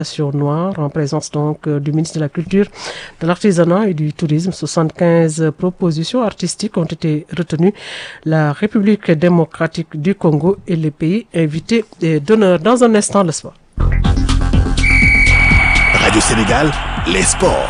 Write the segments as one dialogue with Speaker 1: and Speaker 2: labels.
Speaker 1: noire en présence donc du ministre de la Culture, de l'Artisanat et du Tourisme. 75 propositions artistiques ont été retenues. La République démocratique du Congo et les pays invités d'honneur. Dans un instant, le sport.
Speaker 2: Radio Sénégal, les sports.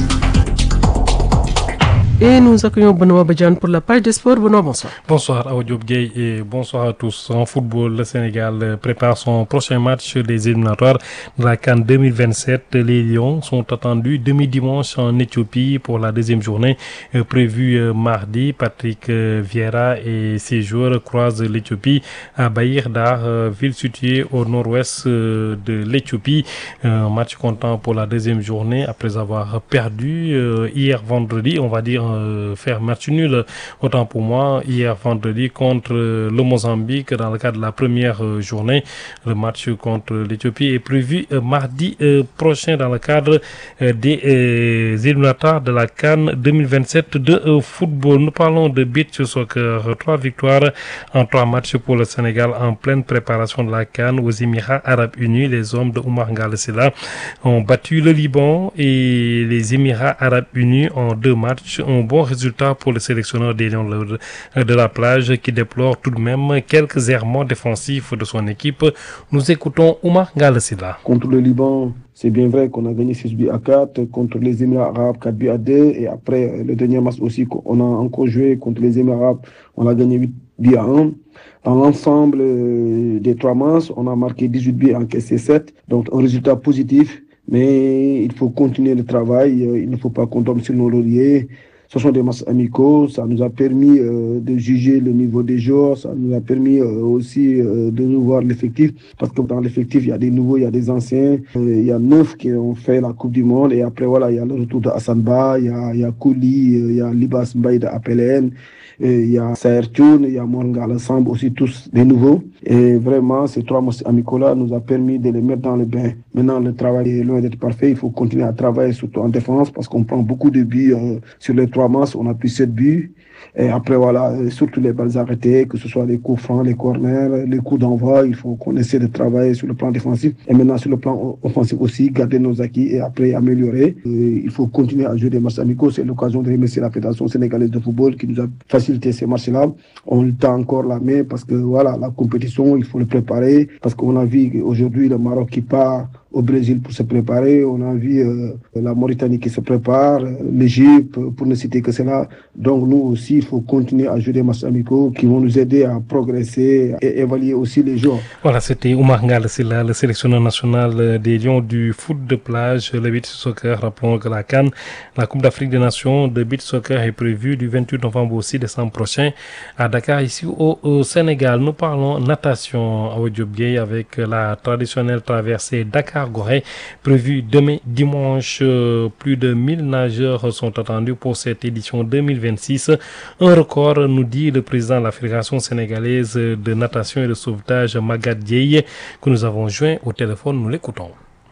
Speaker 1: Et nous accueillons Benoît Badiane pour la page des sports. Benoît, bonsoir.
Speaker 3: Bonsoir à Diop Gueye et bonsoir à tous. En football, le Sénégal prépare son prochain match des éliminatoires de la CAN 2027. Les Lions sont attendus demi-dimanche en Éthiopie pour la deuxième journée prévue mardi. Patrick Vieira et ses joueurs croisent l'Éthiopie à Bahir Dar, ville située au nord-ouest de l'Éthiopie. Un match comptant pour la deuxième journée après avoir perdu hier vendredi, on va dire faire match nul, autant pour moi, hier vendredi contre le Mozambique dans le cadre de la première journée. Le match contre l'Éthiopie est prévu mardi prochain dans le cadre des éliminatoires de la CAN 2027 de football. Nous parlons de beach soccer. 3 victoires en 3 matchs pour le Sénégal en pleine préparation de la CAN aux Émirats Arabes Unis. Les hommes de Oumar Ngalla Sylla ont battu le Liban et les Émirats Arabes Unis en 2 matchs. Un bon résultat pour le sélectionneur des Lions de la plage qui déplore tout de même quelques errements défensifs de son équipe. Nous écoutons Oumar Ngalla Sylla.
Speaker 4: Contre le Liban, c'est bien vrai qu'on a gagné 6 buts à 4, contre les Émirats Arabes 4 buts à 2, et après le dernier match aussi, on a encore joué contre les Émirats Arabes, on a gagné 8 buts à 1. Dans l'ensemble des 3 matchs, on a marqué 18 buts et encaissé 7, donc un résultat positif, mais il faut continuer le travail, il ne faut pas qu'on tombe sur nos lauriers. Ce sont des matchs amicaux, ça nous a permis de juger le niveau des joueurs, ça nous a permis aussi de revoir l'effectif, parce que dans l'effectif, il y a des nouveaux, il y a des anciens, il y a 9 qui ont fait la Coupe du Monde, et après voilà, il y a le retour de Hassan Ba, il y a Kouli, il y a Libas Mbaye de APLN, il y a Saher Thioune, il y a Morngala Samb, aussi tous des nouveaux. Et vraiment, ces 3 matchs amicaux-là nous a permis de les mettre dans le bain. Maintenant, le travail est loin d'être parfait. Il faut continuer à travailler, surtout en défense, parce qu'on prend beaucoup de buts sur les 3 matchs. On a pris 7 buts. Et après, voilà, surtout les balles arrêtées, que ce soit les coups francs, les corners, les coups d'envoi, il faut qu'on essaie de travailler sur le plan défensif. Et maintenant, sur le plan offensif aussi, garder nos acquis et après améliorer. Il faut continuer à jouer des matchs amicaux. C'est l'occasion de remercier la Fédération sénégalaise de football qui nous a facilité ces matchs-là. On lui tend encore la main parce que voilà, la compétition, il faut le préparer. Parce qu'on a vu aujourd'hui le Maroc qui part au Brésil pour se préparer, on a vu la Mauritanie qui se prépare, l'Égypte, pour ne citer que cela. Donc nous aussi, il faut continuer à jouer des matchs amicaux qui vont nous aider à progresser et évaluer aussi les joueurs.
Speaker 3: Voilà, c'était Oumar Ngalla Sylla, le sélectionneur national des Lions du foot de plage, le beach soccer. Rappelons que la CAN, la Coupe d'Afrique des Nations de beach soccer, est prévue du 28 novembre au 6 décembre prochain à Dakar, ici au Sénégal. Nous parlons natation à Diop Gueye avec la traditionnelle traversée Dakar-Gorée prévue demain dimanche. Plus de 1000 nageurs sont attendus pour cette édition 2026. Un record, nous dit le président de la Fédération sénégalaise de natation et de sauvetage, Magatte Dieye, que nous avons joint au téléphone. Nous l'écoutons.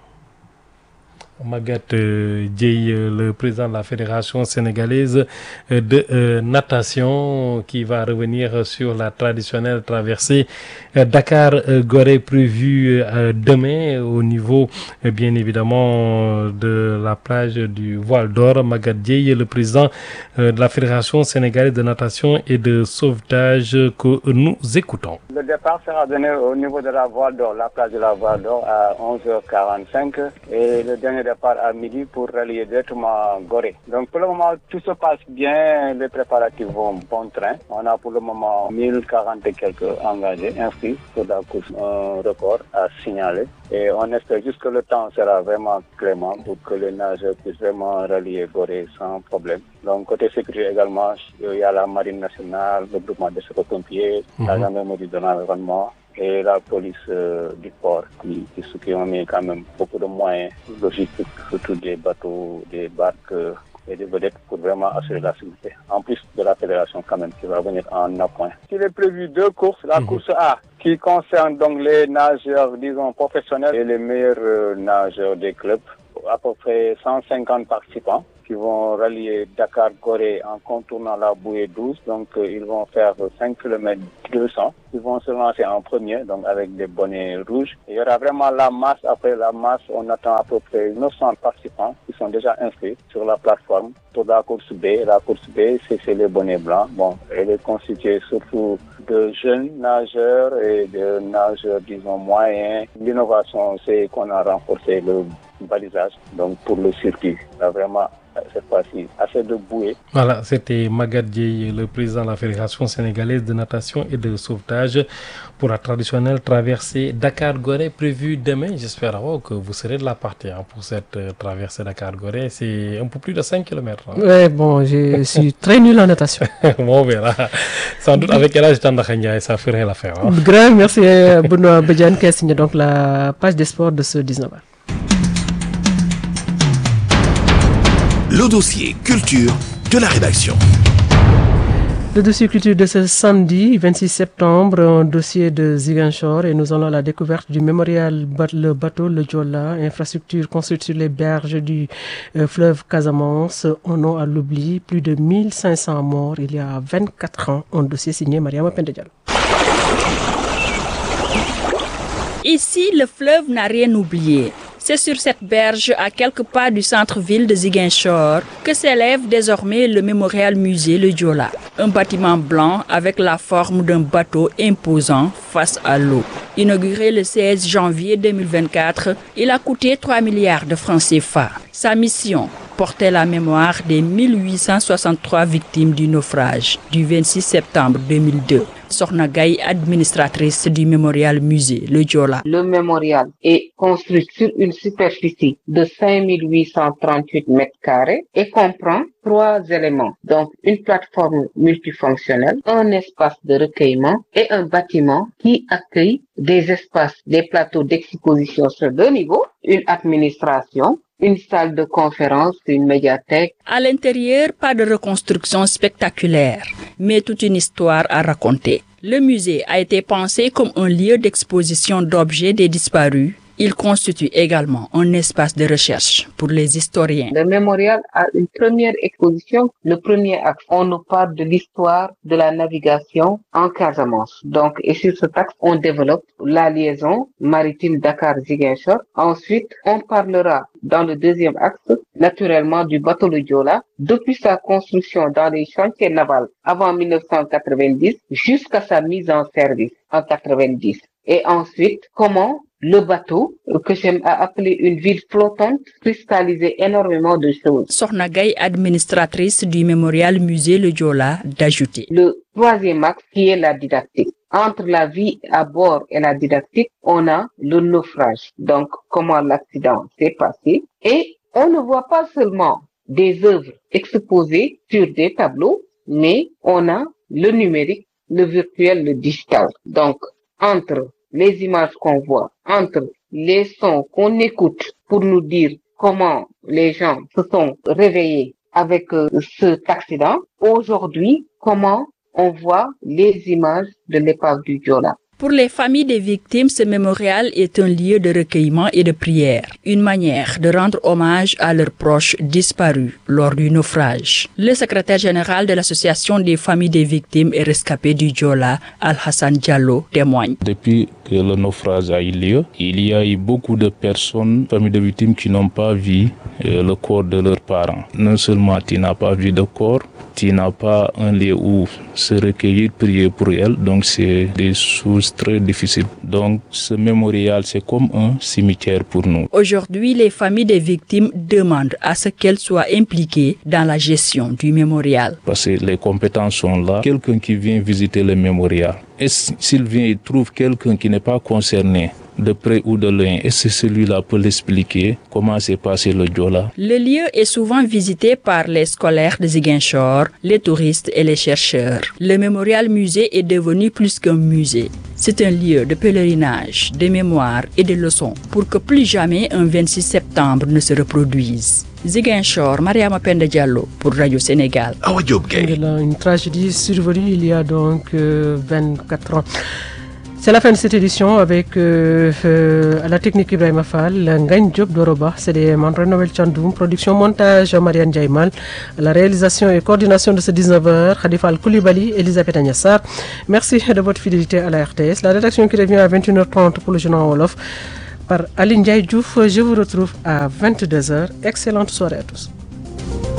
Speaker 3: Magatte Dieye, le président de la Fédération sénégalaise de natation, qui va revenir sur la traditionnelle traversée Dakar-Gorée prévue demain au niveau bien évidemment de la plage du Voile d'Or. Magatte Dieye, le président de la Fédération sénégalaise de natation et de sauvetage, que nous écoutons.
Speaker 5: Le départ sera donné au niveau de la Voile d'Or, la plage de la Voile d'Or à 11h45 et le dernier départ à midi pour relier directement Gorée. Donc pour le moment, tout se passe bien, les préparatifs vont bon train. On a pour le moment 1040 et quelques engagés inscrits pour la course, un record à signaler. Et on espère juste que le temps sera vraiment clément pour que les nageurs puissent vraiment relier Gorée sans problème. Donc côté sécurité également, il y a la Marine nationale, le groupement des sapeurs-pompiers, la gendarmerie de l'environnement et la police du port qui ont mis quand même beaucoup de moyens logistiques, surtout des bateaux, des barques et des vedettes pour vraiment assurer la sécurité. En plus de la fédération quand même qui va venir en appoint. Il est prévu 2 courses. La course A qui concerne donc les nageurs, disons, professionnels et les meilleurs nageurs des clubs. À peu près 150 participants qui vont rallier Dakar-Gorée en contournant la bouée 12. Donc, ils vont faire 5 km 200. Ils vont se lancer en premier, donc avec des bonnets rouges. Il y aura vraiment la masse. Après la masse, on attend à peu près 900 participants qui sont déjà inscrits sur la plateforme pour la course B. La course B, c'est les bonnets blancs. Bon, elle est constituée surtout de jeunes nageurs et de nageurs, disons, moyens. L'innovation, c'est qu'on a renforcé le balisage, donc pour le circuit. Là, vraiment, cette fois-ci, assez de bouées.
Speaker 3: Voilà, c'était Magatte Dieye, le président de la Fédération sénégalaise de natation et de sauvetage pour la traditionnelle traversée Dakar-Gorée prévue demain. J'espère alors que vous serez de la partie pour cette traversée Dakar-Gorée. C'est un peu plus de 5 km.
Speaker 1: Ouais, bon, je suis très nul en natation.
Speaker 3: Bon, on verra. Sans doute avec El Hadji Tandakha Ndiaye, ça ferait l'affaire.
Speaker 1: Grand merci Benoît Badiane qui a signé donc la page des sports de ce 19h.
Speaker 2: Le dossier culture de la rédaction.
Speaker 1: Le dossier culture de ce samedi 26 septembre, un dossier de Ziguinchor et nous allons à la découverte du mémorial le bateau le Joola, infrastructure construite sur les berges du fleuve Casamance. On a à l'oubli plus de 1500 morts il y a 24 ans. Un dossier signé Mariama Penda Diallo.
Speaker 6: Ici, le fleuve n'a rien oublié. C'est sur cette berge, à quelques pas du centre-ville de Ziguinchor, que s'élève désormais le mémorial musée Le Joola. Un bâtiment blanc avec la forme d'un bateau imposant face à l'eau. Inauguré le 16 janvier 2024, il a coûté 3 milliards de francs CFA. Sa mission, porter la mémoire des 1863 victimes du naufrage du 26 septembre 2002. Sokhna Gaye, administratrice du mémorial musée Le Joola.
Speaker 7: Le mémorial est construit sur une superficie de 5838 mètres carrés et comprend 3 éléments. Donc, une plateforme multifonctionnelle, un espace de recueillement et un bâtiment qui accueille des espaces, des plateaux d'exposition sur 2 niveaux, une administration, une salle de conférence, une médiathèque.
Speaker 6: À l'intérieur, pas de reconstruction spectaculaire, mais toute une histoire à raconter. Le musée a été pensé comme un lieu d'exposition d'objets des disparus. Il constitue également un espace de recherche pour les historiens.
Speaker 7: Le mémorial a une première exposition. Le premier axe, on nous parle de l'histoire de la navigation en Casamance. Donc, et sur ce axe, on développe la liaison maritime Dakar-Ziguinchor. Ensuite, on parlera dans le deuxième axe, naturellement, du bateau le Joola, depuis sa construction dans les chantiers navals avant 1990 jusqu'à sa mise en service en 90. Et ensuite, comment le bateau, que j'aime appeler une ville flottante, cristallise énormément de choses.
Speaker 6: Sokhna Gaye, administratrice du mémorial musée Le Joola, d'ajouter.
Speaker 7: Le troisième axe qui est la didactique. Entre la vie à bord et la didactique, on a le naufrage. Donc, comment l'accident s'est passé. Et on ne voit pas seulement des œuvres exposées sur des tableaux, mais on a le numérique, le virtuel, le digital. Donc, entre les images qu'on voit, entre les sons qu'on écoute pour nous dire comment les gens se sont réveillés avec cet accident, aujourd'hui, comment on voit les images de l'épave du Joola.
Speaker 6: Pour les familles des victimes, ce mémorial est un lieu de recueillement et de prière, une manière de rendre hommage à leurs proches disparus lors du naufrage. Le secrétaire général de l'association des familles des victimes et rescapés du Joola, Al-Hassan Diallo, témoigne.
Speaker 8: Depuis que le naufrage a eu lieu, il y a eu beaucoup de personnes, familles de victimes, qui n'ont pas vu le corps de leurs parents. Non seulement tu n'as pas vu de corps, tu n'as pas un lieu où se recueillir, prier pour elle, donc c'est des choses très difficiles. Donc ce mémorial, c'est comme un cimetière pour nous.
Speaker 6: Aujourd'hui, les familles des victimes demandent à ce qu'elles soient impliquées dans la gestion du mémorial.
Speaker 8: Parce que les compétences sont là. Quelqu'un qui vient visiter le mémorial, et s'il vient et trouve quelqu'un qui n'est pas concerné, de près ou de loin, et c'est celui-là peut l'expliquer comment s'est passé le Joola.
Speaker 6: Le lieu est souvent visité par les scolaires de Ziguinchor, les touristes et les chercheurs. Le mémorial musée est devenu plus qu'un musée. C'est un lieu de pèlerinage, de mémoire et de leçons pour que plus jamais un 26 septembre ne se reproduise. Ziguinchor, Mariama Penda Diallo pour Radio Sénégal.
Speaker 2: Awa Diop Gaye.
Speaker 1: Une tragédie survenue il y a donc 24 ans. C'est la fin de cette édition avec à la technique Ibrahima Fall, Ngagne Diop Doroba, CDM André-Noël Tchandoum, production montage Marianne Diaymal, la réalisation et coordination de ce 19h, Khadifal Koulibaly, Elisabeth Agnassar. Merci de votre fidélité à la RTS. La rédaction qui revient à 21h30 pour le journal Wolof par Aline Ndiaye Diouf. Je vous retrouve à 22h. Excellente soirée à tous.